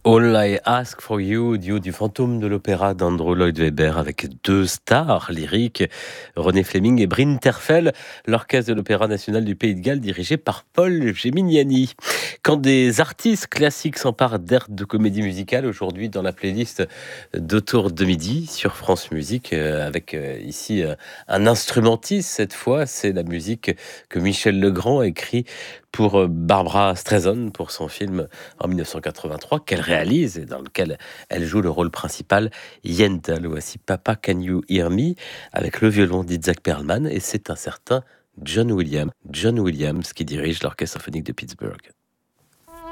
All I Ask for You, duo du fantôme de l'opéra d'Andrew Lloyd Webber avec deux stars lyriques, René Fleming et Bryn Terfel, l'orchestre de l'Opéra national du Pays de Galles dirigé par Paul Gemignani. Quand des artistes classiques s'emparent d'airs de comédie musicale, aujourd'hui dans la playlist d'Autour de midi sur France Musique, avec ici un instrumentiste cette fois, c'est la musique que Michel Legrand a écrit pour Barbra Streisand, pour son film en 1983, qu'elle réalise et dans lequel elle joue le rôle principal, Yentl. Voici Papa Can You Hear Me, avec le violon d'Itzhak Perlman, et c'est un certain John Williams qui dirige l'Orchestre symphonique de Pittsburgh.